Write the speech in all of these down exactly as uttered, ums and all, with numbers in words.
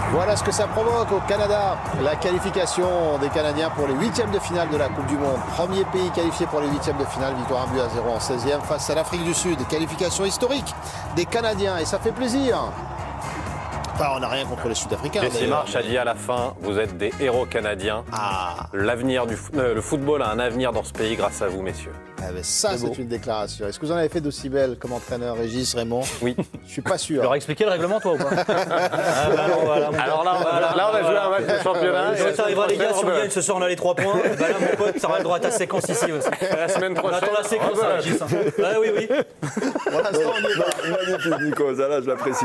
Voilà ce que ça provoque au Canada. La qualification des Canadiens pour les huitièmes de finale de la Coupe du Monde. Premier pays qualifié pour les huitièmes de finale. Victoire un but à zéro en seizième face à l'Afrique du Sud. Qualification historique des Canadiens et ça fait plaisir. Enfin, on n'a rien contre les Sud-Africains. Jesse Marsh a dit à la fin, vous êtes des héros canadiens. Ah. L'avenir du euh, le football a un avenir dans ce pays grâce à vous, messieurs. Ah ben ça, c'est, c'est une déclaration. Est-ce que vous en avez fait d'aussi belle comme entraîneur, Régis, Raymond? Oui. Je suis pas sûr. Tu leur as expliqué le règlement, toi, ou pas? ah, bah, non, voilà. Alors là, on, là, là, on a joué un match de championnat. Quand ça arrivera, les gars, si on gagne ce soir, on a les trois points. Bah là, mon pote, ça aura le droit à ta séquence ici aussi. La semaine prochaine. On attend la séquence, hein, Régis. Ah oui, oui. Pour l'instant, on y est. Magnifique, Nico. Ça, là, je l'apprécie.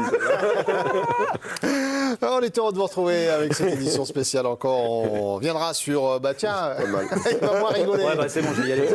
On est heureux de vous retrouver avec cette édition spéciale encore. On viendra sur... Bah tiens, il va moins rigoler. Ouais, bah c'est bon, je vais y aller.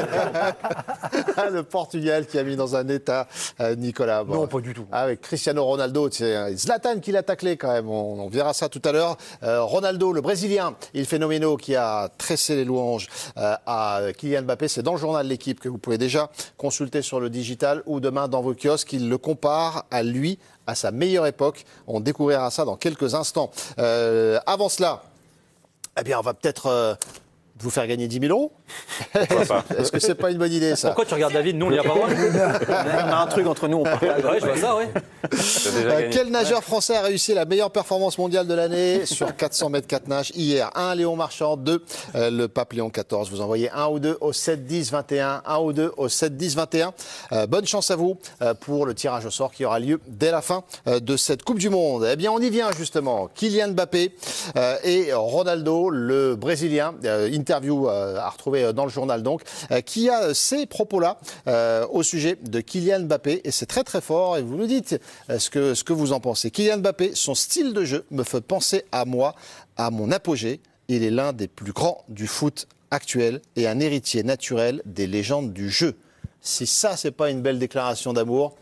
Le Portugal qui a mis dans un état euh, Nicolas. Bon, non, pas du tout. Avec Cristiano Ronaldo, c'est Zlatan qui l'a taclé quand même. On, on verra ça tout à l'heure. Euh, Ronaldo, le Brésilien, il phénoménal qui a tressé les louanges euh, à Kylian Mbappé. C'est dans le journal de l'équipe que vous pouvez déjà consulter sur le digital ou demain dans vos kiosques. Il le compare à lui, à sa meilleure époque. On découvrira ça dans quelques instants. Euh, avant cela, eh bien, on va peut-être euh, vous faire gagner dix mille euros. Est-ce que c'est pas une bonne idée, ça? Pourquoi tu regardes David? Nous, on n'y a pas droit. On a un truc entre nous. On parle. Ouais, je vois ça, oui. Euh, quel nageur français a réussi la meilleure performance mondiale de l'année sur quatre cents mètres quatre nages hier? un, Léon Marchand. deux, euh, le pape Léon quatorze. Vous envoyez un ou deux au sept dix vingt et un. un ou deux au sept dix vingt et un. Euh, bonne chance à vous euh, pour le tirage au sort qui aura lieu dès la fin euh, de cette Coupe du Monde. Eh bien, on y vient justement. Kylian Mbappé euh, et Ronaldo, le Brésilien. Euh, interview euh, à retrouver dans le journal donc, euh, qui a ces propos-là euh, au sujet de Kylian Mbappé. Et c'est très très fort. Et vous nous dites euh, ce, que, ce que vous en pensez. Kylian Mbappé, son style de jeu me fait penser à moi, à mon apogée. Il est l'un des plus grands du foot actuel et un héritier naturel des légendes du jeu. Si ça, c'est pas une belle déclaration d'amour...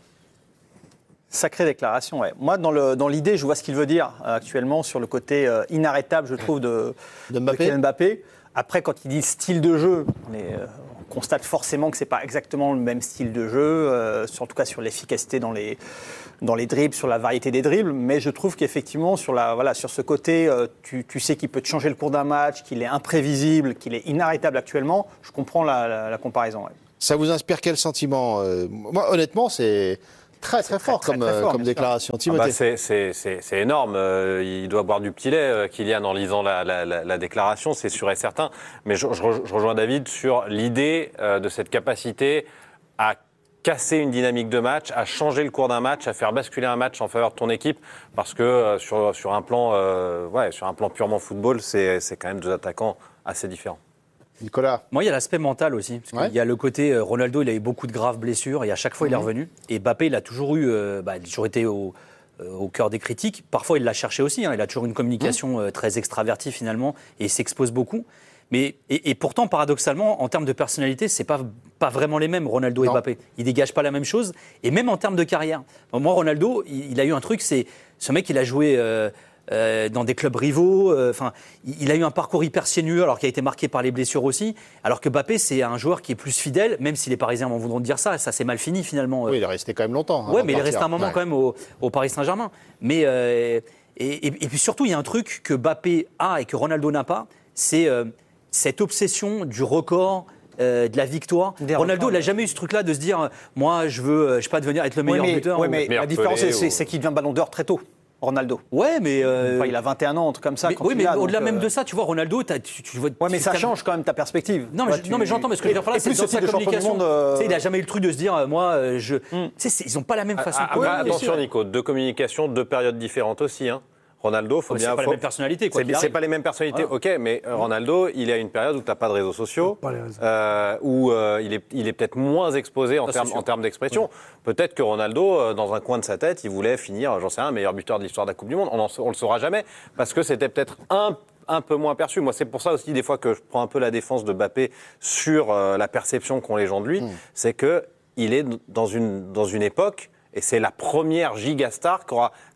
Sacrée déclaration, ouais. Moi, dans, le, dans l'idée, je vois ce qu'il veut dire euh, actuellement sur le côté euh, inarrêtable, je trouve, de, de, Mbappé. de Kylian Mbappé. Après, quand il dit style de jeu, on, est, euh, on constate forcément que ce n'est pas exactement le même style de jeu, euh, en tout cas sur l'efficacité dans les, dans les dribbles, sur la variété des dribbles. Mais je trouve qu'effectivement, sur, la, voilà, sur ce côté, euh, tu, tu sais qu'il peut te changer le cours d'un match, qu'il est imprévisible, qu'il est inarrêtable actuellement. Je comprends la, la, la comparaison. Ouais. Ça vous inspire quel sentiment? euh, Moi, honnêtement, c'est... Très très fort très, comme, très fort, comme déclaration. Ah bah c'est, c'est, c'est, c'est énorme. Euh, il doit boire du petit lait, euh, Kylian, en lisant la, la, la, la déclaration, c'est sûr et certain. Mais je, je, je rejoins David sur l'idée euh, de cette capacité à casser une dynamique de match, à changer le cours d'un match, à faire basculer un match en faveur de ton équipe. Parce que euh, sur, sur, un plan, euh, ouais, sur un plan purement football, c'est, c'est quand même deux attaquants assez différents. Nicolas. Moi, il y a l'aspect mental aussi. Parce ouais. qu'il y a le côté, Ronaldo, il a eu beaucoup de graves blessures et à chaque fois, mmh. il est revenu. Et Mbappé, il a toujours eu, euh, bah, il a toujours été au, euh, au cœur des critiques. Parfois, il l'a cherché aussi. Hein. Il a toujours une communication mmh. euh, très extravertie finalement et il s'expose beaucoup. Mais, et, et pourtant, paradoxalement, en termes de personnalité, c'est pas, pas vraiment les mêmes, Ronaldo non. et Mbappé. Ils dégagent pas la même chose. Et même en termes de carrière. Moi, Ronaldo, il, il a eu un truc, c'est ce mec, il a joué... Euh, Euh, dans des clubs rivaux, enfin, euh, il a eu un parcours hyper sinueux alors qu'il a été marqué par les blessures aussi, alors que Mbappé c'est un joueur qui est plus fidèle, même si les Parisiens m'en voudront dire ça, ça c'est mal fini finalement. Oui, il est resté quand même longtemps. Oui, mais il est resté un moment ouais. quand même au, au Paris Saint-Germain. Mais euh, et, et, et puis surtout, il y a un truc que Mbappé a et que Ronaldo n'a pas, c'est euh, cette obsession du record. Euh, de la victoire. Des Ronaldo, il n'a jamais eu ce truc-là de se dire, moi, je veux, je sais pas devenir être le meilleur oui, mais, buteur. Oui, mais la différence, Pelé, c'est, ou... c'est qu'il devient Ballon d'Or très tôt. Ronaldo. Ouais, mais. Euh... Enfin, il a vingt et un ans, un truc comme ça. Mais, quand oui, mais a, au-delà donc, même euh... de ça, tu vois, Ronaldo, tu, tu vois. Ouais, mais ça change quand même ta perspective. Non, mais, ouais, je, tu... non, mais j'entends, mais ce que je veux dire par là, c'est dans sa communication. Monde, euh... Il n'a jamais eu le truc de se dire, moi, je. Mm. Tu sais, ils n'ont pas la même façon. Ah, ah, ouais, attention, Nico, deux communications, deux périodes différentes aussi. Hein. Ronaldo, faut ouais, bien. C'est pas faut... la même personnalité, quoi. C'est, c'est pas les mêmes personnalités, voilà. Ok, mais Ronaldo, il est à une période où tu n'as pas de réseaux sociaux, euh, où euh, il, est, il est peut-être moins exposé en termes, en termes d'expression. Ouais. Peut-être que Ronaldo, euh, dans un coin de sa tête, il voulait finir, j'en sais rien, meilleur buteur de l'histoire de la Coupe du Monde. On ne le saura jamais, parce que c'était peut-être un un peu moins perçu. Moi, c'est pour ça aussi, des fois, que je prends un peu la défense de Mbappé sur euh, la perception qu'ont les gens de lui. Mmh. C'est qu'il est dans une, dans une époque, et c'est la première gigastar qui aura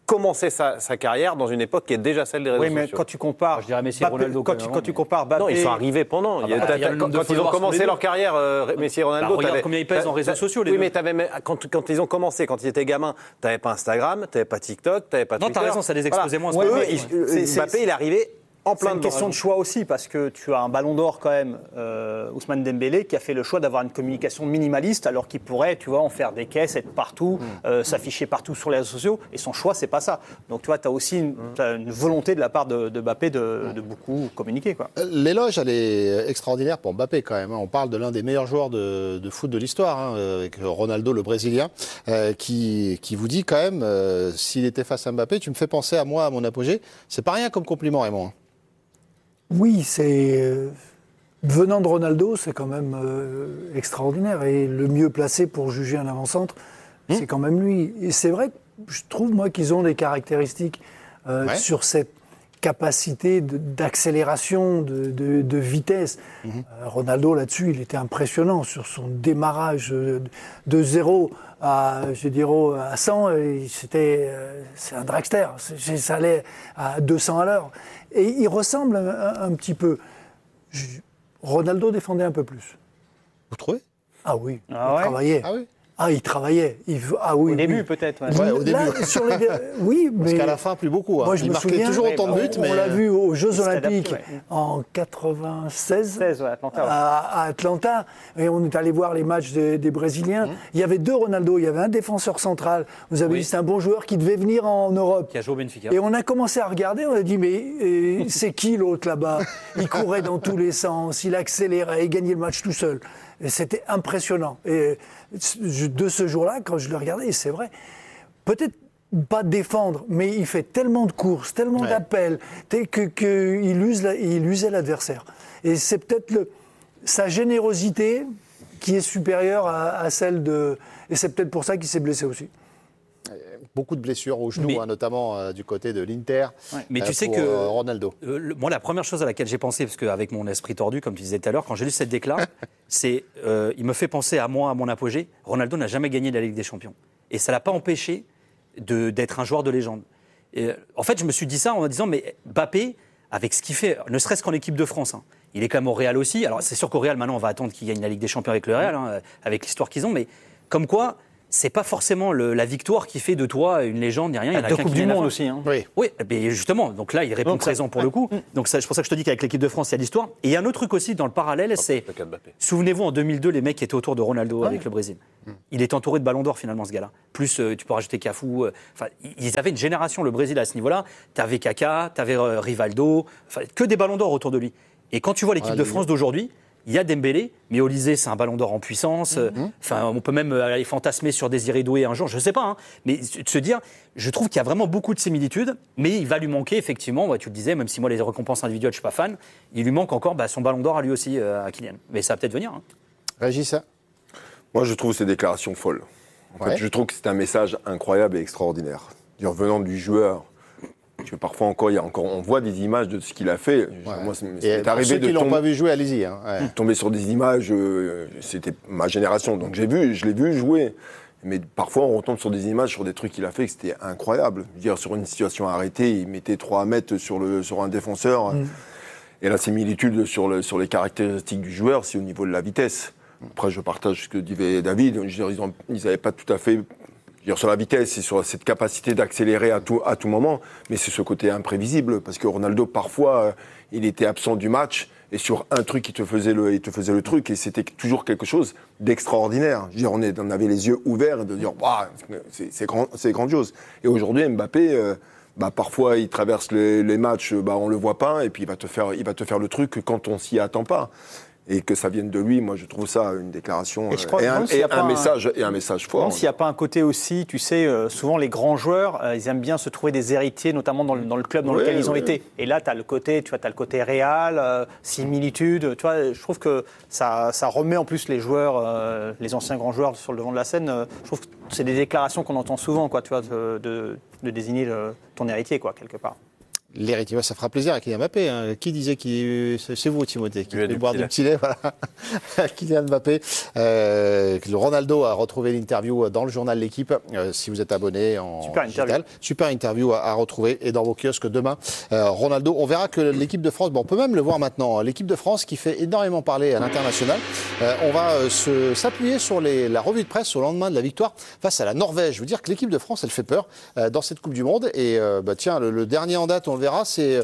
commencé sa, sa carrière dans une époque qui est déjà celle des réseaux oui, mais sociaux. quand tu compares, je dirais Messi et Mbappé, Ronaldo quand, quand tu, même, quand tu mais- compares Mbappé, Non, ils sont arrivés pendant. Ah Il y a- bah, t'as- il y a le t'as- nombre de quand ils ont followers sur les commencé deux. leur carrière, euh, Messi et Ronaldo. Bah, regarde t'avais- combien ils pèsent en t'as- réseaux t'as- sociaux, les Oui, deux. mais t'avais même- quand, quand ils ont commencé, quand ils étaient gamins, t'avais pas Instagram, t'avais pas TikTok, t'avais pas Non, Twitter. t'as raison, ça les exposait moins, ce Eux, moment-là. ils- Ouais. C'est- c'est- Mbappé, il est arrivé en c'est plein une dedans. question de choix aussi, parce que tu as un ballon d'or quand même, euh, Ousmane Dembélé, qui a fait le choix d'avoir une communication minimaliste, alors qu'il pourrait, tu vois, en faire des caisses, être partout, euh, s'afficher partout sur les réseaux sociaux, et son choix, c'est pas ça. Donc tu vois, tu as aussi une, t'as une volonté de la part de, de Mbappé de, de beaucoup communiquer, quoi. L'éloge, elle est extraordinaire pour Mbappé quand même. On parle de l'un des meilleurs joueurs de, de foot de l'histoire, hein, avec Ronaldo, le Brésilien, euh, qui, qui vous dit quand même, euh, s'il était face à Mbappé, tu me fais penser à moi, à mon apogée. C'est pas rien comme compliment, Raymond. Oui, c'est euh, venant de Ronaldo, c'est quand même euh, extraordinaire. Et le mieux placé pour juger un avant-centre, c'est quand même lui. Et c'est vrai que je trouve, moi, qu'ils ont des caractéristiques euh, Ouais. sur cette capacité de- d'accélération, de, de- de vitesse. Euh, Ronaldo, là-dessus, il était impressionnant sur son démarrage euh, de zéro à, je dirais, à cent. et C'était, euh, c'est un dragster. C'est- Ça allait à deux cents à l'heure. Et il ressemble un, un- un petit peu. Je- Ronaldo défendait un peu plus. Vous trouvez? Ah oui, Ah il ouais travaillait. Ah oui. Ah, il travaillait. Il, ah oui, Au début, oui. peut-être. ouais. Ouais, au début. Là, sur les, oui, Parce mais qu'à la fin, plus beaucoup. Hein. moi, je il me marquait souviens, toujours ouais, autant de bah, buts, on, mais... on l'a vu aux Jeux s'est adapté, Olympiques ouais. en quatre-vingt-seize seize, ouais, Atlanta, ouais. à, à Atlanta, et on est allé voir les matchs des, des Brésiliens. Il y avait deux Ronaldo, il y avait un défenseur central. Vous avez Oui. dit c'est un bon joueur qui devait venir en Europe. Qui a joué au Benfica. Et on a commencé à regarder, on a dit, mais euh, c'est qui l'autre là-bas? Il courait dans tous les sens, il accélérait, il gagnait le match tout seul. Et c'était impressionnant. Et je- de ce jour-là, quand je le regardais, c'est vrai, peut-être pas défendre, mais il fait tellement de courses, tellement Ouais. d'appels, qu'il que, que il use la- il usait l'adversaire. Et c'est peut-être le- sa générosité qui est supérieure à, à celle de... Et c'est peut-être pour ça qu'il s'est blessé aussi. Beaucoup de blessures au genou, Mais- hein, notamment euh, du côté de l'Inter. Mais tu euh, sais pour, que- euh, Ronaldo. Euh, le- moi, la première chose à laquelle j'ai pensé, parce qu'avec mon esprit tordu, comme tu disais tout à l'heure, quand j'ai lu cette déclaration, c'est, euh, il me fait penser à moi, à mon apogée. Ronaldo n'a jamais gagné la Ligue des Champions. Et ça l'a pas empêché de- d'être un joueur de légende. Et, euh, en fait, je me suis dit ça en me disant, mais Mbappé, avec ce qu'il fait, ne serait-ce qu'en équipe de France, hein, il est quand même au Real aussi. Alors, c'est sûr qu'au Real, maintenant, on va attendre qu'il gagne la Ligue des Champions avec le Real, hein, avec l'histoire qu'ils ont, mais comme quoi, c'est pas forcément le- la victoire qui fait de toi une légende ni rien. Il y en a Deux qu'un Coupes qui du gagne la Monde fin. aussi. Hein. Oui. Oui, mais justement, donc là, il répond Donc, ça- présent pour le coup. Donc ça, c'est pour ça que je te dis qu'avec l'équipe de France, il y a l'histoire. Et il y a un autre truc aussi dans le parallèle, c'est, Le cas de Mbappé. souvenez-vous, en deux mille deux, les mecs qui étaient autour de Ronaldo avec le Brésil. Il est entouré de ballons d'or finalement, ce gars-là. Plus, euh, tu peux rajouter Cafu. euh, Enfin, ils avaient une génération, le Brésil, à ce niveau-là. T'avais Kaka, t'avais euh, Rivaldo, enfin, que des ballons d'or autour de lui. Et quand tu vois l'équipe Ah, de lui. France d'aujourd'hui, il y a Dembélé, mais Olysée, c'est un ballon d'or en puissance. Euh, Enfin, on peut même aller fantasmer sur Désiré Doué un jour, je sais pas. hein. Mais de se dire, je trouve qu'il y a vraiment beaucoup de similitudes, mais il va lui manquer effectivement. Ouais, tu le disais, même si moi les récompenses individuelles, je suis pas fan, il lui manque encore bah, son ballon d'or à lui aussi, euh, à Kylian. Mais ça va peut-être venir. hein. Régis, ça Moi, je trouve ces déclarations folles. En Ouais. fait, je trouve que c'est un message incroyable et extraordinaire. Dire, venant du joueur, parce que parfois encore, il y a encore, on voit des images de ce qu'il a fait. Ouais. Moi, c'est Et c'est pour arrivé ceux de qui l'ont tomber, pas vu jouer, allez-y. Hein. Ouais. tomber sur des images. euh, C'était ma génération, donc j'ai vu, je l'ai vu jouer. Mais parfois, on retombe sur des images, sur des trucs qu'il a fait, que c'était incroyable. Je veux dire, sur une situation arrêtée, il mettait trois mètres sur, le, sur un défenseur. Et la similitude sur, le, sur les caractéristiques du joueur, c'est au niveau de la vitesse. Après, je partage ce que disait David. Je veux dire, ils ont- ils n'avaient pas tout à fait... je veux dire, sur la vitesse et sur cette capacité d'accélérer à tout, à tout moment, mais c'est ce côté imprévisible, parce que Ronaldo, parfois, euh, il était absent du match, et sur un truc, il te faisait le, il te faisait le truc, et c'était toujours quelque chose d'extraordinaire. Je veux dire, on, est, on avait les yeux ouverts, de dire, Ouah, c'est, c'est, grand, c'est grandiose. Et aujourd'hui, Mbappé, euh, bah, parfois, il traverse les, les matchs, bah, on le voit pas, et puis il va te faire, il va te faire le truc quand on s'y attend pas. Et que ça vienne de lui, moi, je trouve ça une déclaration Et je crois- euh, et je me un, demande s'il y et a pas un un- message, et un message fort. Même s'il n'y a pas un côté aussi, tu sais, euh, souvent les grands joueurs, euh, ils aiment bien se trouver des héritiers, notamment dans le, dans le club dans Ouais, lequel ils ont ouais. été. Et là, tu as le côté, tu vois, t'as le côté réel, euh, similitude. Tu vois, je trouve que ça, ça remet en plus les joueurs, euh, les anciens grands joueurs sur le devant de la scène. Euh, je trouve que c'est des déclarations qu'on entend souvent, quoi, tu vois, de, de, de désigner le- ton héritier, quoi, quelque part. L'héritier, ça fera plaisir à Kylian Mbappé. Hein. Qui disait qu'il c'est vous, Timothée, qui voulait boire du petit lait, voilà. Kylian Mbappé. Euh, le Ronaldo a retrouvé l'interview dans le journal L'Équipe. Euh, si vous êtes abonné en Super digital, interview. super interview à, à retrouver et dans vos kiosques demain. Euh, Ronaldo, on verra que l'équipe de France, bon, on peut même le voir maintenant. L'équipe de France qui fait énormément parler à l'international. Euh, on va euh, se, s'appuyer sur les, la revue de presse au lendemain de la victoire face à la Norvège. Je veux dire que l'équipe de France, elle fait peur euh, dans cette Coupe du Monde. Et euh, bah, tiens, le, le dernier en date, on le verra, c'est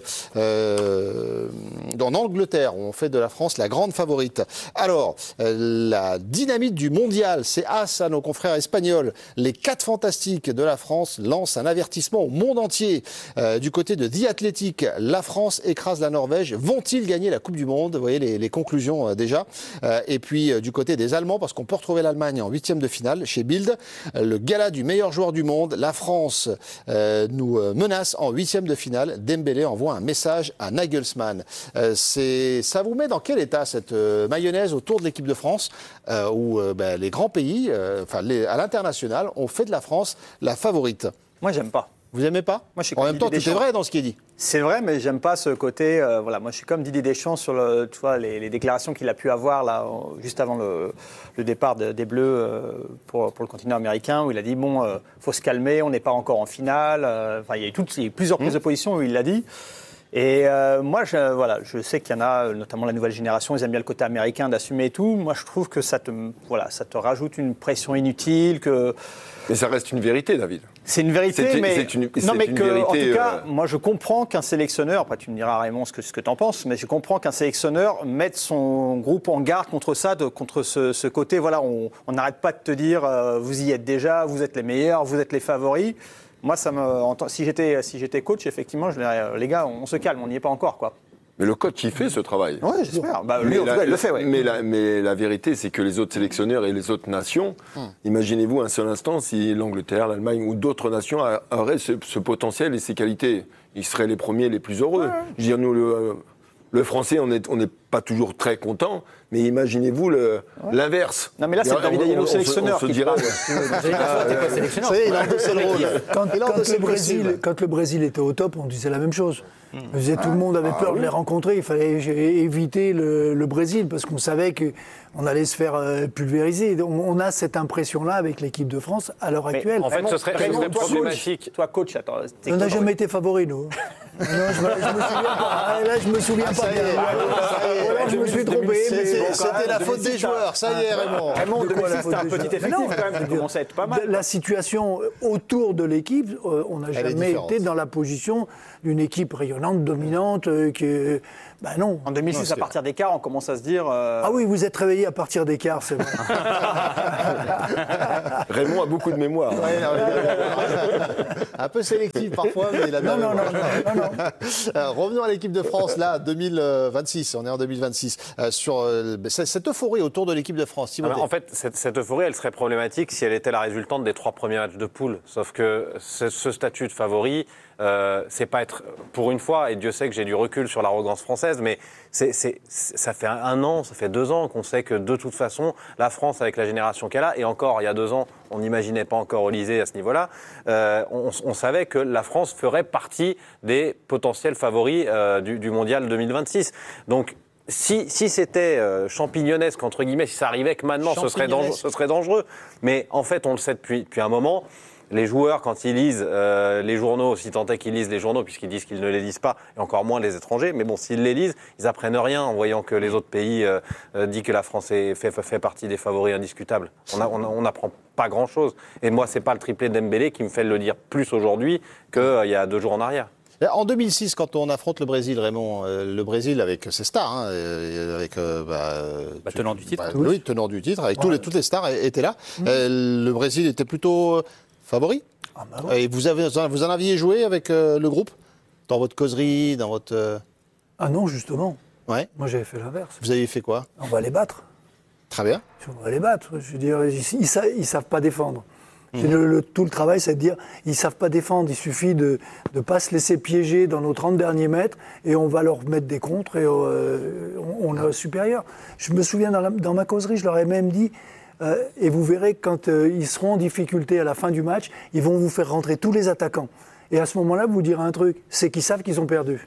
euh, en Angleterre, où on fait de la France la grande favorite. Alors, euh, la dynamite du mondial, c'est as à nos confrères espagnols. Les quatre fantastiques de la France lancent un avertissement au monde entier. Euh, du côté de The Athletic, la France écrase la Norvège. Vont-ils gagner la Coupe du Monde? Vous voyez les, les conclusions euh, déjà. Euh, et puis, euh, du côté des Allemands, parce qu'on peut retrouver l'Allemagne en huitième de finale, chez Bild, euh, le gala du meilleur joueur du monde. La France euh, nous euh, menace en huitième de finale. Dembélé envoie un message à Nagelsmann. Euh, c'est, ça vous met dans quel état cette euh, mayonnaise autour de l'équipe de France euh, où euh, ben, les grands pays, euh, enfin les, à l'international, ont fait de la France la favorite? Moi, j'aime pas. Vous aimez pas? Moi, je suis En comme même temps, tout Didier est vrai dans ce qui est dit. C'est vrai, mais j'aime pas ce côté. Euh, voilà, moi, je suis comme Didier Deschamps sur le, tu vois, les, les déclarations qu'il a pu avoir là, juste avant le, le départ de, des Bleus euh, pour, pour le continent américain, où il a dit bon, euh, faut se calmer, on n'est pas encore en finale. Euh, enfin, il y a eu toutes, il y a eu plusieurs prises de position où il l'a dit. Et euh, moi, je, voilà, je sais qu'il y en a, notamment la nouvelle génération, ils aiment bien le côté américain d'assumer et tout. Moi, je trouve que ça te, voilà, ça te rajoute une pression inutile. Que Mais ça reste une vérité, David. c'est une vérité, C'est- mais c'est une- non, c'est mais une que, en vérité, tout cas, euh, moi, je comprends qu'un sélectionneur. Après, tu me diras Raymond ce que ce que t'en penses, mais je comprends qu'un sélectionneur mette son groupe en garde contre ça, de, contre ce, ce côté. Voilà, on on n'arrête pas de te dire, euh, vous y êtes déjà, vous êtes les meilleurs, vous êtes les favoris. Moi, ça me, en tant- si j'étais, si j'étais coach, effectivement, je dirais, euh, les gars, on, on se calme, on n'y est pas encore, quoi. Mais le coach, il fait ce travail. Ouais, j'espère. Bah, lui, Mais en tout la, cas, il le fait, ouais. mais, la, mais la vérité, c'est que les autres sélectionneurs et les autres nations, imaginez-vous un seul instant si l'Angleterre, l'Allemagne ou d'autres nations a- auraient ce, ce potentiel et ces qualités. Ils seraient les premiers, les plus heureux. Je veux dire, nous, le, euh, le Français, on n'est on n'est pas toujours très content, mais imaginez-vous le- l'inverse. Non, mais là, c'est On- David on- Ayello, on se- sélectionneur, On se qui dira. parle. Ça y est, il a endossé le rôle. Quand, Il a quand endossé le le Brésil, costume. quand le Brésil était au top, on disait la même chose. Hmm. On disait, tout le monde avait peur de les rencontrer. Il fallait éviter le, le Brésil parce qu'on savait qu'on allait se faire euh, pulvériser. On, on a cette impression-là avec l'équipe de France à l'heure Mais actuelle. En fait, ce serait, ce Raymond, serait toi, problématique. Coach, toi, coach, attends. t'es on n'a coach. jamais été favoris, nous. Non, je, me- je me souviens pas. Ah, là, je me souviens pas. ça y est, bien. ça y est. Ou alors, je me suis trompé. C'est- mais c'est- bon, quand C'était même, la faute des deux mille six, joueurs. Ça y est, Raymond. Raymond, De quoi, la deux mille six, c'était un faute des petit joueurs? effectif Mais non, quand même, je ça veux dire, commence à être pas mal. La situation autour de l'équipe, euh, on n'a est jamais différente. été dans la position d'une équipe rayonnante, dominante, euh, que. Ben non. En deux mille six, à partir des quarts, on commence à se dire. euh, Ah oui, vous êtes réveillé à partir des quarts, c'est vrai. Raymond a beaucoup de mémoire. Ouais, non, mais- un peu sélectif parfois, mais il a Non, non, non, non, non, non. Euh, revenons à l'équipe de France, là, deux mille vingt-six, on est en deux mille vingt-six, euh, sur euh, c- cette euphorie autour de l'équipe de France. Timothée. En fait, cette, cette euphorie, elle serait problématique si elle était la résultante des trois premiers matchs de poule. Sauf que ce, ce statut de favori, euh, c'est pas être, pour une fois, et Dieu sait que j'ai du recul sur l'arrogance française, mais c'est, c'est, ça fait un an, ça fait deux ans qu'on sait que de toute façon, la France, avec la génération qu'elle a, et encore, il y a deux ans, on n'imaginait pas encore Olysée à ce niveau-là, euh, on, on savait que la France ferait partie des potentiels favoris euh, du, du mondial deux mille vingt-six. Donc, Si, si c'était euh, champignonesque, entre guillemets, si ça arrivait que maintenant, ce serait, dangereux, ce serait dangereux. Mais en fait, on le sait depuis, depuis un moment. Les joueurs, quand ils lisent euh, les journaux, si tant est qu'ils lisent les journaux, puisqu'ils disent qu'ils ne les lisent pas, et encore moins les étrangers, mais bon, s'ils les lisent, ils apprennent rien en voyant que les autres pays euh, euh, disent que la France est, fait, fait partie des favoris indiscutables. On n'apprend pas grand-chose. Et moi, c'est pas le triplé d'Dembélé qui me fait le dire plus aujourd'hui qu'il euh, y a deux jours en arrière. En deux mille six, quand on affronte le Brésil, Raymond, euh, le Brésil avec ses stars, hein, euh, avec euh, bah, Bah, tenant du titre. bah, oui, tenant du titre, avec tous les, toutes les stars étaient là. Euh, le Brésil était plutôt euh, favori. Ah bah ouais. Et vous, avez, vous en aviez joué avec euh, le groupe dans votre causerie, dans votre. euh, Ah non, justement. Ouais. Moi, j'avais fait l'inverse. Vous aviez fait quoi? On va les battre. Très bien. On va les battre. Je veux dire, ils ne savent, ils savent pas défendre. Mmh. Le, le, tout le travail, c'est de dire, ils ne savent pas défendre. Il suffit de ne pas se laisser piéger dans nos trente derniers mètres et on va leur mettre des contres et euh, on, on est supérieur. Je me souviens, dans, la, dans ma causerie, je leur ai même dit, euh, et vous verrez, quand euh, ils seront en difficulté à la fin du match, ils vont vous faire rentrer tous les attaquants. Et à ce moment-là, vous direz un truc, c'est qu'ils savent qu'ils ont perdu.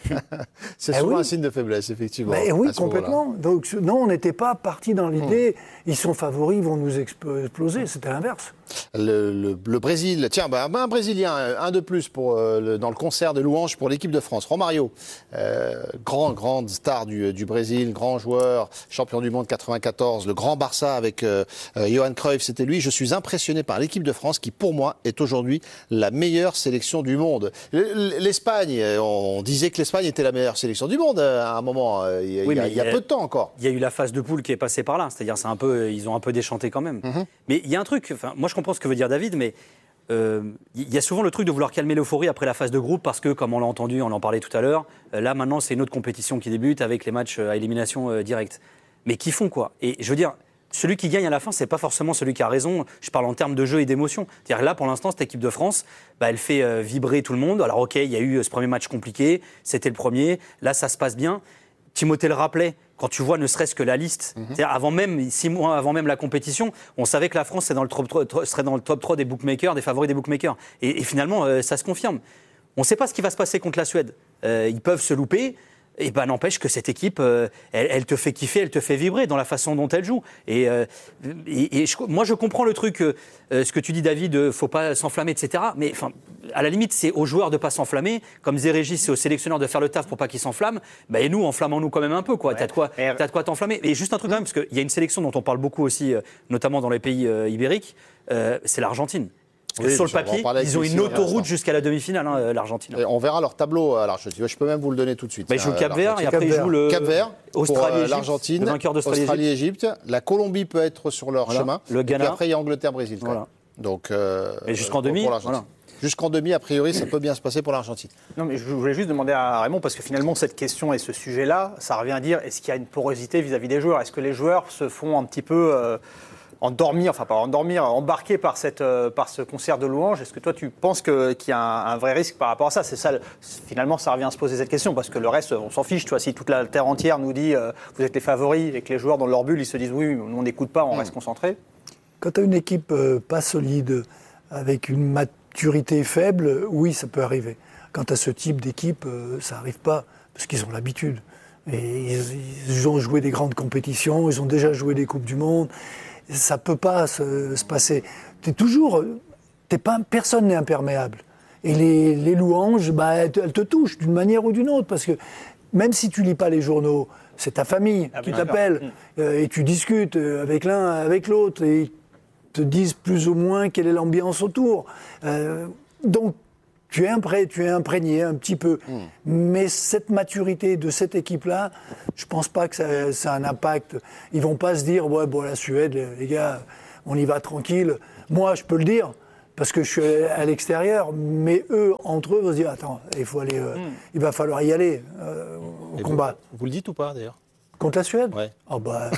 C'est Eh souvent oui. un signe de faiblesse, effectivement. Ben oui, à ce moment-là. complètement. Donc non, on n'était pas parti dans l'idée, ils sont favoris, ils vont nous expo- exploser. C'était l'inverse. Le, le- le Brésil, tiens, bah, un Brésilien, un de plus pour, euh, le- dans le concert de louanges pour l'équipe de France. Romario, euh, grand, grande star du, du Brésil, grand joueur, champion du monde quatre-vingt-quatorze, le grand Barça avec euh, euh, Johan Cruyff, c'était lui. Je suis impressionné par l'équipe de France qui, pour moi, est aujourd'hui la meilleure sélection du monde. L'Espagne, on disait que l'Espagne était la meilleure sélection du monde à un moment, il y a, Oui, il y a- mais il y a il y a- peu de temps encore. Il y a eu la phase de poule qui est passée par là, c'est-à-dire c'est un peu, ils ont un peu déchanté quand même. Mhm. Mais il y a un truc, enfin, moi je comprends ce que veut dire David, mais euh, il y a souvent le truc de vouloir calmer l'euphorie après la phase de groupe parce que, comme on l'a entendu, on en parlait tout à l'heure, euh, là maintenant c'est une autre compétition qui débute avec les matchs à élimination euh, directe. Mais qui font quoi? Et je veux dire, celui qui gagne à la fin, c'est pas forcément celui qui a raison. Je parle en termes de jeu et d'émotion. C'est-à-dire là, pour l'instant, cette équipe de France, bah, elle fait euh, vibrer tout le monde. Alors ok, il y a eu euh, ce premier match compliqué, c'était le premier. Là, ça se passe bien. Timothée le rappelait. Quand tu vois ne serait-ce que la liste, Mhm. c'est-à-dire avant même, six mois avant même la compétition, on savait que la France serait dans le top trois, serait dans le top trois des bookmakers, des favoris des bookmakers. Et, et finalement, euh, ça se confirme. On ne sait pas ce qui va se passer contre la Suède. Euh, ils peuvent se louper. Et ben n'empêche que cette équipe, euh, elle, elle te fait kiffer, elle te fait vibrer dans la façon dont elle joue. Et, euh, et, et je, moi, je comprends le truc, euh, ce que tu dis, David, euh, faut pas s'enflammer, et cetera. Mais enfin, à la limite, c'est aux joueurs de pas s'enflammer. Comme disait Régis, c'est aux sélectionneurs de faire le taf pour pas qu'ils s'enflamment. Ben, et nous, enflammons-nous quand même un peu, quoi. Ouais. T'as de quoi, Et- t'as de quoi t'enflammer. Et juste un truc quand même, parce qu'il y a une sélection dont on parle beaucoup aussi, euh, notamment dans les pays euh, ibériques, euh, c'est l'Argentine. Parce que Oui, sur le on va en papier, parler avec ils ont Lucie une à l'instant. autoroute jusqu'à la demi-finale, hein, euh, l'Argentine. Et on verra leur tableau à l'Argentine. Je peux même vous le donner tout de suite. Ben, ils jouent Euh, Cap Vert et l'Argentine. après ils Cap-Vert. jouent le Cap-Vert, pour, Australie, euh, Égypte, l'Argentine, le vainqueur d'Australie, Égypte. Australie-Égypte. La Colombie peut être sur leur Voilà. chemin. Le Et puis Ghana. après, il y a Angleterre-Brésil. quand Voilà. même. Donc, euh, Et jusqu'en pour- demi, pour l'Argentine. voilà. Jusqu'en demi, a priori, ça peut bien se passer pour l'Argentine. Non, mais je voulais juste demander à Raymond, parce que finalement, cette question et ce sujet-là, ça revient à dire, est-ce qu'il y a une porosité vis-à-vis des joueurs? Est-ce que les joueurs se font un petit peu euh, endormir, enfin pas endormir, embarquer par, cette, euh, par ce concert de louanges? Est-ce que toi, tu penses que, qu'il y a un, un vrai risque par rapport à ça? C'est ça, le- finalement, ça revient à se poser cette question, parce que le reste, on s'en fiche. Tu vois, si toute la terre entière nous dit, euh, vous êtes les favoris, et que les joueurs dans leur bulle, ils se disent, oui, nous, on n'écoute pas, on reste concentré. Quand tu as une équipe euh, pas solide, avec une maturité faible, oui, ça peut arriver. Quand tu as ce type d'équipe, euh, ça n'arrive pas, parce qu'ils ont l'habitude. Et ils, ils ont joué des grandes compétitions, ils ont déjà joué des Coupes du Monde. Ça ne peut pas se, se passer. T'es toujours, t'es pas, personne n'est imperméable. Et les, les louanges, bah, elles, te- elles te touchent d'une manière ou d'une autre, parce que même si tu lis pas les journaux, c'est ta famille Ah, qui bien sûr. t'appelle euh, et tu discutes euh, avec l'un, avec l'autre, et ils te disent plus ou moins quelle est l'ambiance autour. Euh, donc tu es, impré, tu es imprégné un petit peu. Mais cette maturité de cette équipe-là, je pense pas que ça, ça a un impact. Ils vont pas se dire, ouais, bon, la Suède, les, les gars, on y va tranquille. Moi, je peux le dire, parce que je suis à l'extérieur, mais eux, entre eux, vont se dire, attends, il faut aller, euh, il va falloir y aller euh, au Et combat. Vous, vous le dites ou pas, d'ailleurs? Contre la Suède? Ouais. Oh bah.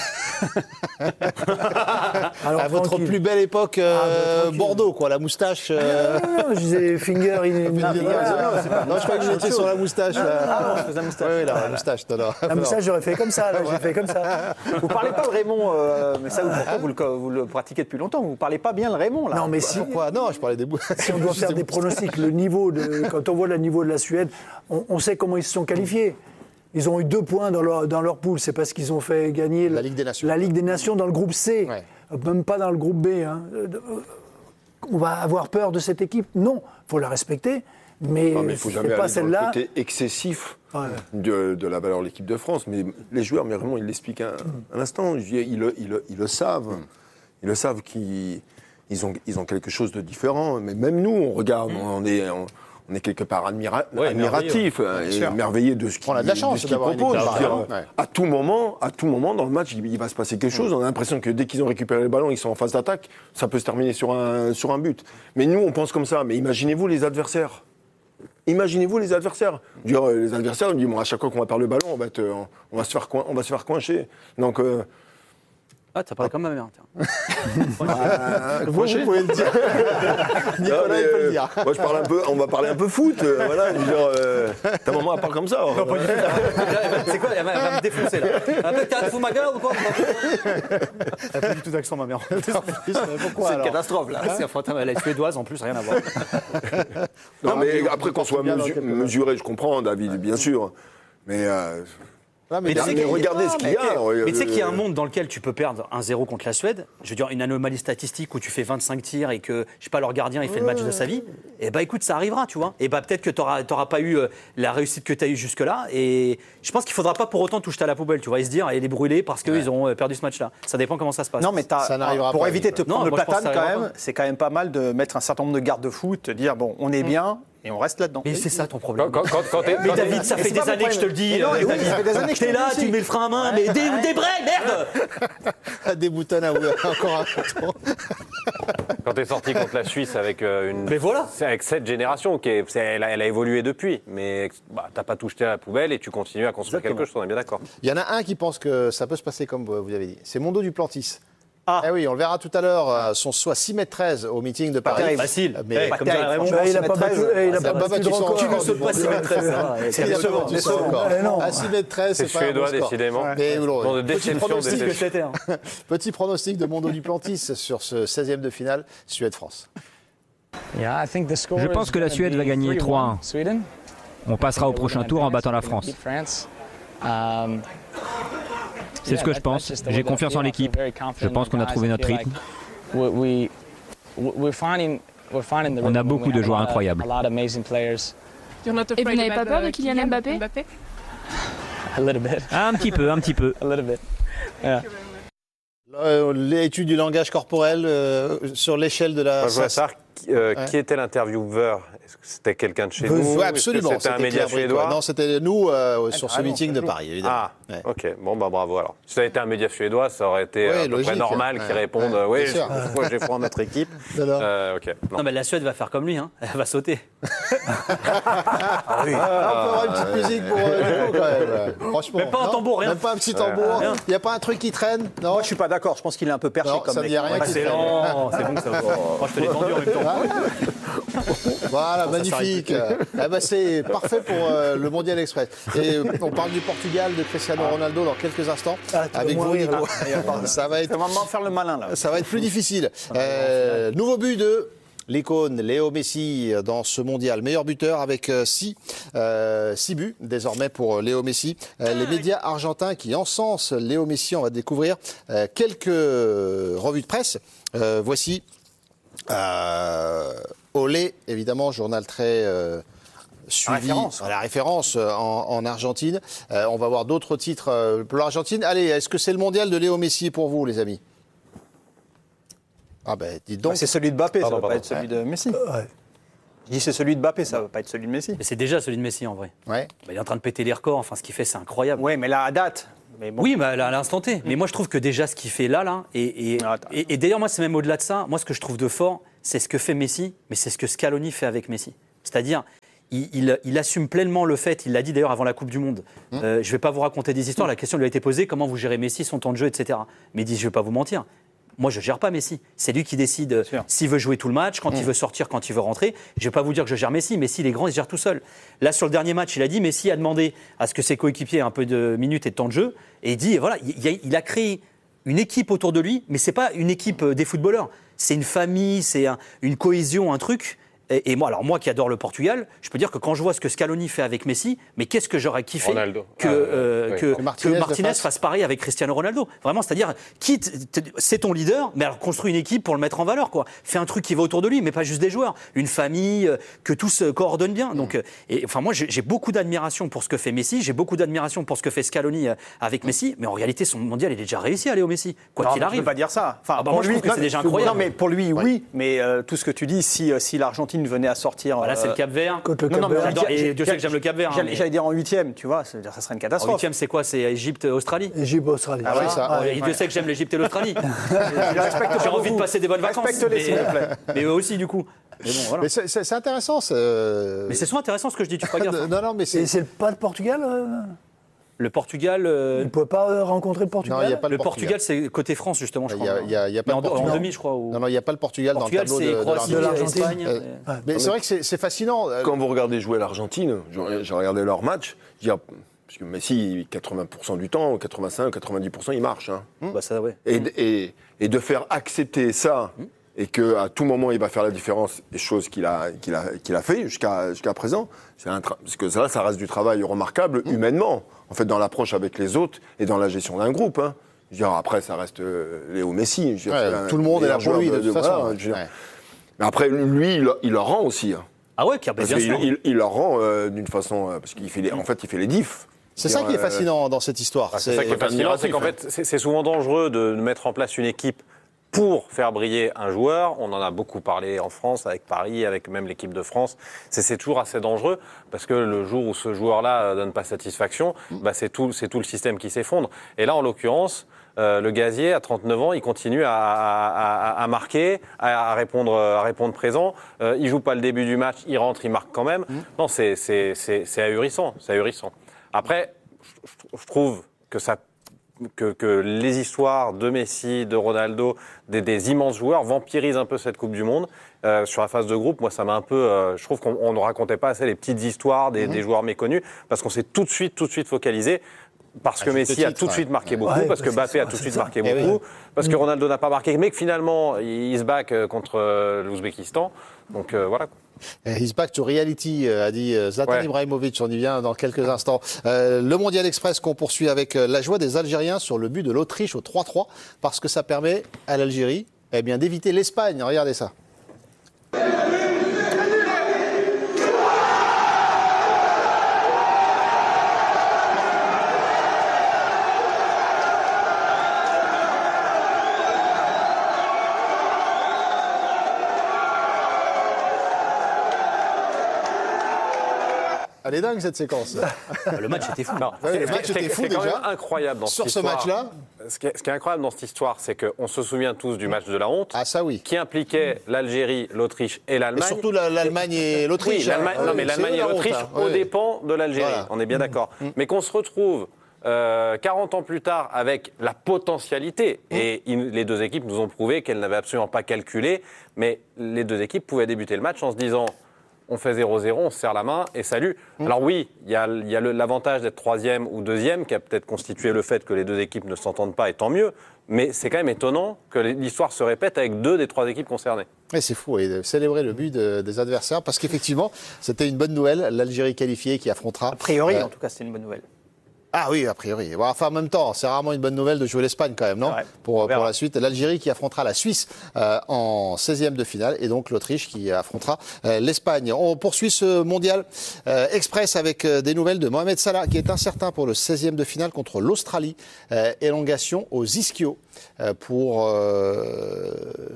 Alors, À votre tranquille. plus belle époque, euh, Ah, bah, tranquille. Bordeaux, quoi, la moustache. euh, Non, non, non, je disais finger in. non, Ah, non, je crois que vous étiez sur la moustache. Là. Ah, on se faisait la moustache. Oui, oui, la moustache. Non, non. La moustache, j'aurais fait comme ça, là, j'ai fait comme ça. Vous parlez pas le Raymond, euh, mais ça, vous, pourquoi vous, le, vous le pratiquez depuis longtemps. Vous parlez pas bien le Raymond, là. Non, mais si, Pourquoi? Non, je parlais des bouts. si on doit faire des pronostics, le niveau de, quand on voit le niveau de la Suède, on, on sait comment ils se sont qualifiés. Ils ont eu deux points dans leur, dans leur poule. C'est parce qu'ils ont fait gagner La Ligue des Nations. la Ligue des Nations dans le groupe C, Ouais. même pas dans le groupe B. Hein. Euh, On va avoir peur de cette équipe? Non, il faut la respecter. Mais, Non, mais il faut c'est jamais pas aller dans le celle-là. côté excessif Ouais. de, de la valeur de l'équipe de France. Mais les joueurs, mais vraiment, ils l'expliquent un, un instant. Je veux dire, Ils, le- ils le- ils le savent. Ils le savent qu'ils ils ont, ils ont quelque chose de différent. Mais même nous, on regarde, on est... on- on est quelque part admira- Ouais, admiratif, hein, et sûr. émerveillé de ce qu'il On a de la chance de ce qu'il d'avoir une propose. équipe Je veux dire, pareille. Ouais. À tout moment, à tout moment dans le match, il, il va se passer quelque chose. On a l'impression que dès qu'ils ont récupéré le ballon, ils sont en phase d'attaque, ça peut se terminer sur un, sur un but. Mais nous, on pense comme ça. Mais imaginez-vous les adversaires. Imaginez-vous les adversaires. Je veux dire, les adversaires, on dit, bon, à chaque fois qu'on va perdre le ballon, on va, être, on va se faire coin- on va se faire coincher. Donc, euh, Ah, t'as parlé comme ma mère. Tiens. Ah, Vous, vous pouvez le dire. Nicolas, Non, mais, il peut le euh, dire. Moi, je parle un peu, on va parler un peu foot. euh, voilà, je veux dire, euh, ta maman, elle parle comme ça. Non, pas du tout. C'est quoi, elle va, elle va me défoncer là. Elle va te fous ma gueule ou quoi? Elle a pas du tout d'accent, ma mère. Pourquoi C'est une alors catastrophe là. C'est enfin, elle est suédoise en plus, rien à voir. Non, mais mais après qu'on soit Portugal, dans mesu- quelques- mesuré, je comprends, David, bien sûr. Mais euh, Non, mais Mais tu sais mais qu'il y a- regardez ce qu'il y a. Mais tu sais qu'il y a un euh, monde dans lequel tu peux perdre un zéro contre la Suède. Je veux dire, une anomalie statistique où tu fais vingt-cinq tirs et que, je sais pas, leur gardien, il fait le match de sa vie. Et bah écoute, ça arrivera, tu vois. Et bah peut-être que tu n'auras pas eu euh, la réussite que tu as eue jusque-là. Et je pense qu'il faudra pas pour autant toucher à la poubelle, tu vois, et se dire, et les brûler parce qu'ils ont euh, perdu ce match-là. Ça dépend comment ça se passe. Non, mais t'as- Ça n'arrivera pour pas, éviter de te Non, prendre le moi, je pense platane, que ça quand arrivera même, pas. c'est quand même pas mal de mettre un certain nombre de garde-fous, te dire, bon, on est bien et on reste là-dedans. Mais c'est ça ton problème. Quand, quand, quand, quand t'es- Mais quand t'es- David, ça Mais fait c'est des pas mon années que je te le problème. dis. Mais non, euh, et oui, David. ça fait des années que je te T'es le là, dis tu aussi. mets le frein à main, mais des, des breaks, merde. des boutons à encore un bouton. Quand t'es sorti contre la Suisse avec euh, une. Mais voilà. C'est avec cette génération, qui est, c'est- elle, a, elle a évolué depuis, mais bah, t'as pas tout jeté à la poubelle et tu continues à construire Exactement. quelque chose, on est bien d'accord. Il y en a un qui pense que ça peut se passer comme vous avez dit. C'est Mondo Duplantis. Ah. Eh oui, on le verra tout à l'heure, euh, son soit six mètres treize au meeting de Paris. terrible. Facile. Mais- Eh, Pas comme terrible, dirait Raymond. franchement, il n'a six pas mètres battu, treize, eh, il a ça pas a pas battu de battu son record. record. Tu ne sautes pas six mètres treize. ça va. C'est C'est décevant, décevant, c'est décevant. encore. Eh non. À six mètres treize, C'est c'est pas un suédois, bon score. décidément. Mais Bon, de bon, petit déception, pronostic, Que déception. c'était, hein. petit pronostic de Mondo Duplantis sur ce seizième de finale, Suède-France. Je pense que la Suède va gagner trois un. On passera au prochain tour en battant la France. C'est ce que je pense. J'ai confiance en l'équipe. Je pense qu'on a trouvé notre rythme. On a beaucoup de joueurs incroyables. Et vous n'avez pas peur de Kylian Mbappé? Un petit peu, un petit peu. Euh, L'étude du langage corporel euh, sur l'échelle de la. Moi, je voudrais savoir qui, euh, Ouais. qui était l'intervieweur. Est-ce que c'était quelqu'un de chez Oui, nous? Est-ce que absolument. C'était un média Claire Brick, suédois? ouais. Non, c'était nous euh, sur ce carrément, meeting ça de joue. Paris, évidemment. Ah, Ouais. ok. Bon, bah bravo alors. Si ça avait été un média suédois, ça aurait été Ouais, euh, à peu logique. près normal Ouais. qu'ils répondent Ouais, euh, oui, bien sûr. moi j'ai foi en notre équipe. Alors Euh, ok. Non. Non, mais la Suède va faire comme lui, hein. Elle va sauter. Ah, on peut avoir une petite musique pour euh, Nico, quand même. Franchement. Même pas un non tambour, rien. Même pas un petit tambour. Rien. Il n'y a pas un truc qui traîne. Non. Moi, je suis pas d'accord. Je pense qu'il est un peu perché Non, comme ça me mec. dit rien Ouais, qui c'est traîne. Excellent, c'est bon que ça va. Moi, je te l'ai tendu en même temps. Voilà, ça magnifique. Ah bah, c'est parfait pour euh, le Mondial Express. Et euh, on parle du Portugal, de Cristiano Ronaldo dans quelques instants. Ah, tu vas avec vous, mourir, Nico. Ça va C'est être, vraiment faire le malin, là. ça va être plus difficile. Euh, nouveau but de l'icône Léo Messi dans ce mondial. Meilleur buteur avec six euh, six buts désormais pour Léo Messi. Euh, les médias argentins qui encensent Léo Messi, on va découvrir euh, quelques revues de presse. Euh, voici euh, Olé, évidemment, journal très euh, suivi. référence. À la référence euh, en, en Argentine. Euh, on va voir d'autres titres euh, pour l'Argentine. Allez, est-ce que c'est le mondial de Léo Messi pour vous, les amis? Ah ben, dites donc. C'est celui de Mbappé, ça Pardon, va pas pardon. être celui de Messi. Ouais. Je dis c'est celui de Mbappé, ça va pas être celui de Messi. Mais c'est déjà celui de Messi en vrai. Ouais. Bah, il est en train de péter les records. Enfin, ce qu'il fait, c'est incroyable. Ouais, mais là, à date. Mais bon. Oui, mais à l'instant T. Mais moi, je trouve que déjà, ce qu'il fait là, là, et, et, Ah, attends. et, et d'ailleurs, moi, c'est même au-delà de ça. Moi, ce que je trouve de fort, c'est ce que fait Messi, mais c'est ce que Scaloni fait avec Messi. C'est-à-dire, il, il, il assume pleinement le fait, il l'a dit d'ailleurs avant la Coupe du Monde. Euh, je ne vais pas vous raconter des histoires. La question lui a été posée, comment vous gérez Messi, son temps de jeu, et cetera. Mais il dit, je ne vais pas vous mentir. Moi, je ne gère pas Messi. C'est lui qui décide sûr. s'il veut jouer tout le match, quand il veut sortir, quand il veut rentrer. Je ne vais pas vous dire que je gère Messi. Messi, il est grand, il se gère tout seul. Là, sur le dernier match, il a dit, Messi a demandé à ce que ses coéquipiers aient un peu de minutes et de temps de jeu. Et il dit, voilà, il a, il a créé une équipe autour de lui, mais ce n'est pas une équipe des footballeurs. C'est une famille, c'est un- une cohésion, un truc. Et, et moi, alors moi qui adore le Portugal, je peux dire que quand je vois ce que Scaloni fait avec Messi, mais qu'est-ce que j'aurais kiffé Ronaldo. que, Ah, euh, oui. que, Que Martinez que le Martinez fasse. fasse pareil avec Cristiano Ronaldo. Vraiment, c'est-à-dire, quitte, t- c'est ton leader, mais alors construis une équipe pour le mettre en valeur, quoi. Fais un truc qui va autour de lui, mais pas juste des joueurs. Une famille, euh, que tout se coordonne bien. Donc, euh, et, enfin, moi, j'ai j'ai beaucoup d'admiration pour ce que fait Messi, j'ai beaucoup d'admiration pour ce que fait Scaloni euh, avec Messi, mais en réalité, son mondial, il est déjà réussi à aller au Messi, quoi Non, qu'il mais arrive. Je ne peux pas dire ça. Enfin, Ah bah pour moi, je lui, trouve que non, c'est déjà mais- incroyable. Non, mais pour lui, oui. Mais euh, tout ce que tu dis, si, euh, si l'Argentine venait à sortir. Voilà, c'est euh, le Cap-Vert. Contre le Non, non, mais Cap-Vert. J'adore- j'ai- et Dieu sait que j'aime le Cap-Vert. hein, J'allais mais- j'allais dire en huitième, tu vois, ça veut dire ça serait une En catastrophe. huitième, c'est quoi? C'est Égypte-Australie. Égypte, Australie. Ah ouais, ça. Et Dieu sait que j'aime l'Égypte et l'Australie. Je respecte J'ai pas envie de beaucoup. passer des bonnes vacances. Respecte-les, mais- s'il te plaît. Mais eux aussi, du coup. Mais bon, voilà. Mais c'est- c'est c'est intéressant. c'est, euh, Mais c'est souvent intéressant ce que je dis, tu fais pas gaffe. Non, non, mais Et c'est. c'est pas le Portugal euh Le Portugal. Euh... Il ne peut pas euh, rencontrer le Portugal. Non, il y a pas le le Portugal, Portugal c'est côté France, justement, je Il crois. y a, il y a, il y a pas Mais le en, Portugal. en demi, je crois. Ou... Non, non, il n'y a pas le Portugal, Portugal dans le tableau de, Croatie, de l'Argentine. Espagne. Euh, Euh... mais c'est vrai que c'est, c'est fascinant. Quand vous regardez jouer l'Argentine, j'ai regardé leur match, je dis, parce que Messi, quatre-vingts pour cent du temps, quatre-vingt-cinq, quatre-vingt-dix pour cent, il marche. Hein. Mmh. Bah ça, ouais. Et, et, et de faire accepter ça, mmh. et qu'à tout moment, il va faire la différence, et chose qu'il a, qu'il a, qu'il a fait jusqu'à, jusqu'à présent, c'est un tra- parce que ça, ça reste du travail remarquable, mmh. humainement, en fait, dans l'approche avec les autres et dans la gestion d'un groupe. Hein. Je veux dire, après, ça reste euh, Léo Messi. Je veux dire, ouais, tout le monde est là pour lui, de, de toute façon. Voilà, je veux dire. Mais après, lui, il, il leur rend aussi. Hein. Ah ouais, bien sûr. Il, il, il leur rend euh, d'une façon... Euh, parce qu'il fait les, en fait, il fait les diffs. C'est ça qui est fascinant dans cette histoire. Ah, c'est, c'est ça qui est fascinant, c'est qu'en fait, c'est, c'est souvent dangereux de mettre en place une équipe pour faire briller un joueur. On en a beaucoup parlé en France, avec Paris, avec même l'équipe de France. C'est, c'est toujours assez dangereux, parce que le jour où ce joueur-là donne pas satisfaction, bah c'est, tout, c'est tout le système qui s'effondre. Et là, en l'occurrence, euh, le Gazier, à trente-neuf ans, il continue à, à, à, à marquer, à, à, répondre, à répondre présent. Euh, il joue pas le début du match, il rentre, il marque quand même. Mmh. Non, c'est, c'est, c'est, c'est ahurissant, c'est ahurissant. Après, je, je trouve que ça Que, que les histoires de Messi, de Ronaldo, des, des immenses joueurs vampirisent un peu cette Coupe du Monde. Euh, sur la phase de groupe, moi, ça m'a un peu... Euh, je trouve qu'on ne racontait pas assez les petites histoires des, mmh. des joueurs méconnus, parce qu'on s'est tout de suite, tout de suite focalisé. Parce que Messi titre, a tout de suite ouais. marqué beaucoup, ouais, parce que Mbappé a tout de suite ça. marqué et beaucoup, oui. parce que Ronaldo n'a pas marqué, mais que finalement, il se back contre l'Ouzbékistan. Donc euh, voilà. He's back to reality, a dit Zlatan ouais. Ibrahimovic. On y vient dans quelques instants. Euh, le Mondial Express qu'on poursuit avec la joie des Algériens sur le but de l'Autriche au trois trois, parce que ça permet à l'Algérie eh bien, d'éviter l'Espagne. Regardez ça. Elle est dingue cette séquence. Le match était fou. Non, ouais, le match était fou déjà. déjà. Incroyable dans sur cette ce histoire. match-là. Ce qui, est, ce qui est incroyable dans cette histoire, c'est qu'on se souvient tous du match de la honte. Ah ça oui. Qui impliquait l'Algérie, l'Autriche et l'Allemagne. Et surtout l'Allemagne et l'Autriche. Oui, l'Allemagne, hein. non mais l'Allemagne et l'Autriche honte, hein. aux ouais. dépens de l'Algérie. Voilà. On est bien d'accord. Mmh. Mais qu'on se retrouve euh, quarante ans plus tard avec la potentialité. Mmh. Et il, les deux équipes nous ont prouvé qu'elles n'avaient absolument pas calculé. Mais les deux équipes pouvaient débuter le match en se disant... On fait zéro zéro, on se serre la main et salut. Mmh. Alors oui, il y a, y a le, l'avantage d'être troisième ou deuxième qui a peut-être constitué le fait que les deux équipes ne s'entendent pas, et tant mieux. Mais c'est quand même étonnant que l'histoire se répète avec deux des trois équipes concernées. Et c'est fou, et de célébrer le but de, des adversaires, parce qu'effectivement, c'était une bonne nouvelle. L'Algérie qualifiée qui affrontera... A priori, euh, en tout cas, c'était une bonne nouvelle. Ah oui, a priori. Bon, enfin, en même temps, c'est rarement une bonne nouvelle de jouer l'Espagne quand même, non ouais, pour, pour la suite. L'Algérie qui affrontera la Suisse euh, en seizième de finale, et donc l'Autriche qui affrontera euh, l'Espagne. On poursuit ce mondial euh, express avec euh, des nouvelles de Mohamed Salah, qui est incertain pour le seizième de finale contre l'Australie. Euh, élongation aux ischios euh, pour euh,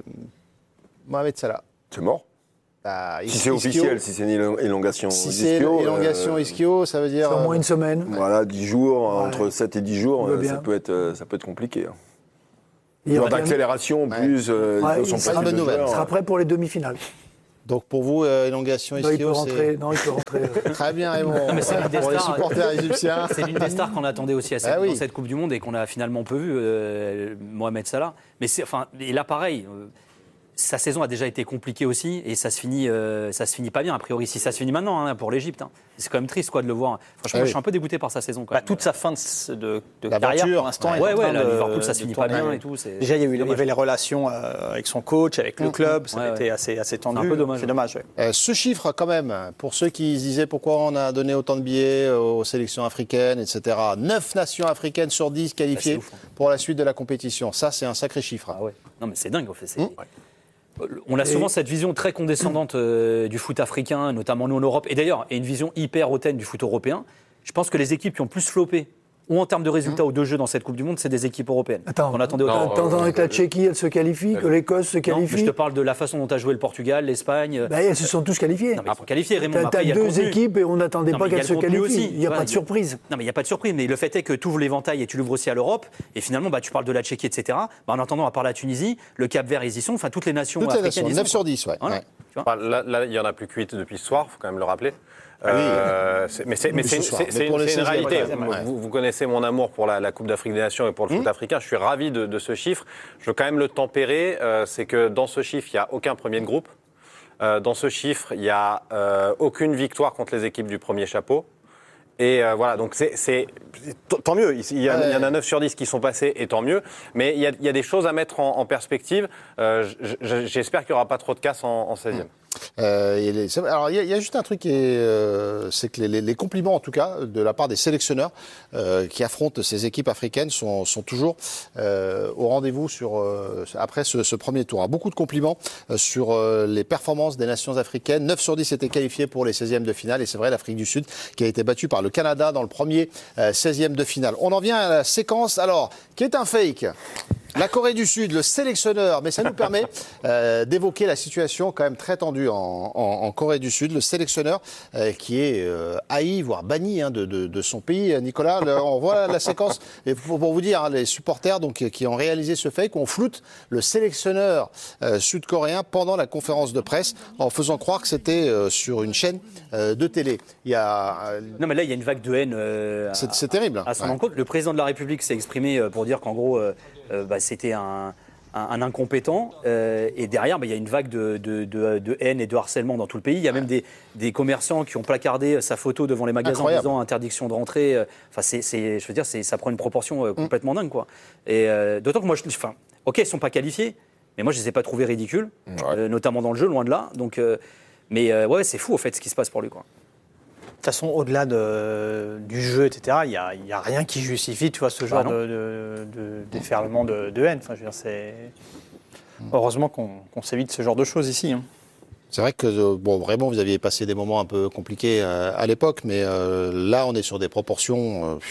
Mohamed Salah. C'est mort. Bah, si c'est officiel, si c'est une élongation si ischio, c'est élongation euh, ischio, ça veut dire... C'est au moins une semaine. Voilà, dix jours, ouais. entre sept et dix jours, euh, ça peut, être, ça peut être compliqué. Hein. Il Dans d'accélération, ouais. plus... Euh, ouais, son il sera, bonne nouvelle. Il sera prêt pour les demi-finales. Donc pour vous, euh, élongation ischio, non, il peut rentrer, non, il peut rentrer. Très bien, et bon, non, mais c'est l'une des pour stars, les supporters égyptiens. C'est l'une des stars qu'on attendait aussi à cette, ah oui. dans cette Coupe du Monde et qu'on a finalement peu vu, euh, Mohamed Salah. Mais c'est, enfin, et là, pareil... Euh, sa saison a déjà été compliquée aussi et ça se finit, euh, ça se finit pas bien a priori. Si ça se finit maintenant hein, pour l'Égypte, hein. C'est quand même triste quoi de le voir. Franchement, ah oui. je suis un peu dégoûté par sa saison. Quand bah, même. toute sa fin de, de, de carrière pour l'instant. Ouais, ouais, ouais là, Liverpool ça se finit pas bien et tout. C'est... Déjà il y, a eu, il y avait les relations euh, avec son coach, avec le club, ça ouais, a été ouais. assez, assez tendu. C'est un peu dommage. C'est dommage. Ouais. Euh, ce chiffre quand même, pour ceux qui se disaient pourquoi on a donné autant de billets aux sélections africaines, et cetera. neuf nations africaines sur dix qualifiées ouf, hein. pour la suite de la compétition. Ça c'est un sacré chiffre. Ah ouais. Non mais c'est dingue en fait. C'est... Mmh. Ouais. On a souvent cette vision très condescendante euh, du foot africain, notamment nous en Europe, et d'ailleurs, et une vision hyper hautaine du foot européen. Je pense que les équipes qui ont plus floppé, ou en termes de résultats mmh. ou de jeu dans cette Coupe du Monde, c'est des équipes européennes. Attends, on attendait autant. Attends, euh, que la Tchéquie, elle se qualifie, que l'Écosse se qualifie. Non, mais je te parle de la façon dont a joué le Portugal, l'Espagne. Bah, elles se sont tous qualifiées. Non, mais après qualifiées, Raymond. T'as, après, t'as deux équipes et on n'attendait non, pas qu'elles se qualifient. Aussi. Il n'y a voilà, pas de surprise. Non, mais il n'y a pas de surprise. Mais le fait est que tu ouvres l'éventail et tu l'ouvres aussi à l'Europe. Et finalement, bah, tu parles de la Tchéquie, et cetera. Bah, en attendant, à part la Tunisie, le Cap-Vert, ils y sont. Enfin, toutes les nations toutes africaines. Les nations, neuf sur dix, ouais. Voilà. ouais. Enfin, là, là, il n'y en a plus que huit depuis ce soir, il faut quand même le rappeler. Euh, c'est, mais c'est, mais c'est, c'est, c'est une, c'est une réalité. Ouais. Vous, vous connaissez mon amour pour la, la Coupe d'Afrique des Nations et pour le mmh. foot africain. Je suis ravi de, de ce chiffre. Je veux quand même le tempérer. Euh, c'est que dans ce chiffre, il n'y a aucun premier de groupe. Euh, dans ce chiffre, il n'y a euh, aucune victoire contre les équipes du premier chapeau. Et euh, voilà, donc c'est, c'est tant mieux. Il y, a, ouais. il y en a neuf sur dix qui sont passés, et tant mieux. Mais il y a, il y a des choses à mettre en, en perspective. Euh, j'espère qu'il n'y aura pas trop de casse en, en seizième. Euh, et les, alors il y, y a juste un truc qui est, euh, c'est que les, les compliments en tout cas de la part des sélectionneurs euh, qui affrontent ces équipes africaines sont, sont toujours euh, au rendez-vous sur euh, après ce, ce premier tour. Alors, beaucoup de compliments euh, sur euh, les performances des nations africaines. neuf sur dix étaient qualifiés pour les seizièmes de finale et c'est vrai l'Afrique du Sud qui a été battue par le Canada dans le premier euh, seizième de finale. On en vient à la séquence alors qui est un fake. La Corée du Sud, le sélectionneur, mais ça nous permet euh, d'évoquer la situation quand même très tendue en, en, en Corée du Sud. Le sélectionneur euh, qui est euh, haï, voire banni hein, de, de, de son pays. Nicolas, le, on voit la séquence. Et pour, pour vous dire, hein, les supporters donc, qui ont réalisé ce fake, on floute le sélectionneur euh, sud-coréen pendant la conférence de presse en faisant croire que c'était euh, sur une chaîne euh, de télé. Il y a, euh, non mais là, il y a une vague de haine euh, c'est, c'est terrible. à son ouais. encontre. Le président de la République s'est exprimé pour dire qu'en gros... Euh, Euh, bah, c'était un, un, un incompétent euh, et derrière bah, il y a une vague de, de, de, de haine et de harcèlement dans tout le pays. Il y a ouais. même des, des commerçants qui ont placardé sa photo devant les magasins Incroyable. en disant interdiction de rentrer. Enfin, c'est, c'est, je veux dire, c'est, ça prend une proportion euh, complètement mm. dingue, quoi. Et euh, d'autant que moi, je, enfin, ok, ils sont pas qualifiés, mais moi je les ai pas trouvés ridicules, ouais. euh, notamment dans le jeu, loin de là. Donc, euh, mais euh, ouais, c'est fou au fait ce qui se passe pour lui, quoi. De toute façon, au-delà de, du jeu, et cetera, il n'y a, a rien qui justifie tu vois, ce genre ah de, de, de déferlement de, de haine. Enfin, je veux dire, c'est... Heureusement qu'on, qu'on s'évite ce genre de choses ici. Hein. C'est vrai que, bon, vraiment, vous aviez passé des moments un peu compliqués euh, à l'époque, mais euh, là, on est sur des proportions... Euh,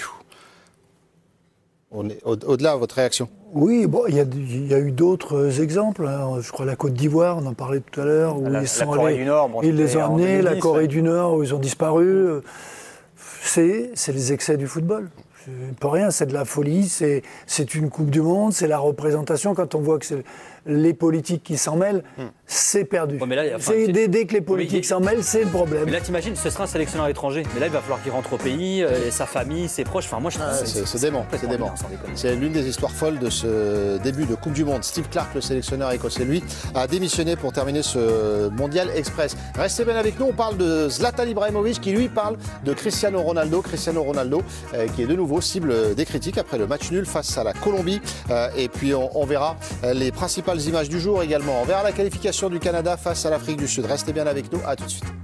on est au- au-delà de votre réaction. Oui, bon, il y, y a eu d'autres exemples. Hein. Je crois la Côte d'Ivoire, on en parlait tout à l'heure, où la, ils sont la Corée allés, du Nord, bon, ils les ont amenés, la Corée ouais. du Nord, où ils ont disparu. C'est, c'est les excès du football. C'est pas rien, c'est de la folie, c'est, c'est une Coupe du Monde, c'est la représentation. Quand on voit que c'est les politiques qui s'en mêlent, hmm. c'est perdu. Ouais, mais là, enfin, c'est, c'est... Dès, dès que les politiques oui, s'en mêlent, c'est le problème. Mais là, t'imagines, ce sera un sélectionneur étranger. Mais là, il va falloir qu'il rentre au pays, euh, sa famille, ses proches. Enfin, moi, je pense ah, que c'est, c'est, c'est dément. C'est, dément. C'est l'une des histoires folles de ce début de Coupe du Monde. Steve Clarke, le sélectionneur écossais, lui, a démissionné pour terminer ce Mondial Express. Restez bien avec nous. On parle de Zlatan Ibrahimovic, qui lui parle de Cristiano Ronaldo. Cristiano Ronaldo, euh, qui est de nouveau cible des critiques après le match nul face à la Colombie. Euh, et puis, on, on verra les principales images du jour également. On verra la qualification du Canada face à l'Afrique du Sud. Restez bien avec nous, à tout de suite.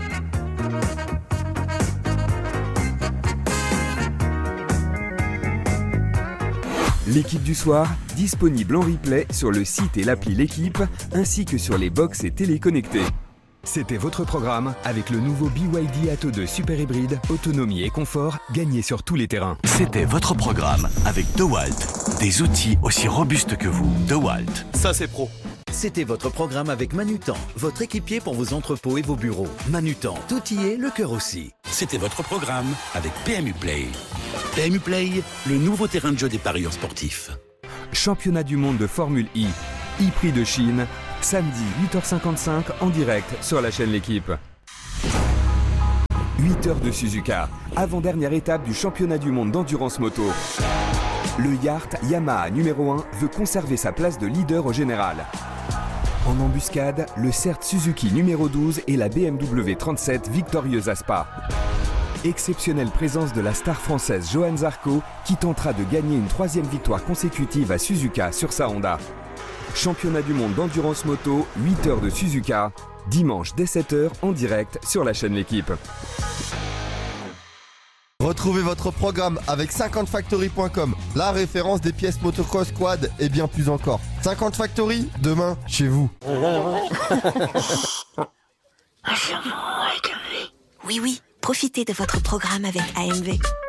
L'équipe du soir, disponible en replay sur le site et l'appli L'équipe, ainsi que sur les box et téléconnectés. C'était votre programme avec le nouveau B Y D Atto deux Super Hybride, autonomie et confort, gagnez sur tous les terrains. C'était votre programme avec DeWalt, des outils aussi robustes que vous. DeWalt, ça c'est pro. C'était votre programme avec Manutan, votre équipier pour vos entrepôts et vos bureaux. Manutan, tout y est, le cœur aussi. C'était votre programme avec P M U Play. P M U Play, le nouveau terrain de jeu des parieurs sportifs. Championnat du monde de Formule I, e-Prix de Chine, samedi huit heures cinquante-cinq en direct sur la chaîne L'équipe. huit heures de Suzuka, avant-dernière étape du championnat du monde d'endurance moto. Le Yacht Yamaha numéro un veut conserver sa place de leader au général. En embuscade, le C E R T Suzuki numéro douze et la B M W trente-sept victorieuse à Spa. Exceptionnelle présence de la star française Johanne Zarco qui tentera de gagner une troisième victoire consécutive à Suzuka sur sa Honda. Championnat du monde d'endurance moto, huit heures de Suzuka, dimanche dès sept heures en direct sur la chaîne L'équipe. Retrouvez votre programme avec cinquante factory point com, la référence des pièces motocross, quad et bien plus encore. cinquante Factory, demain, chez vous. Oui, oui, profitez de votre programme avec A M V.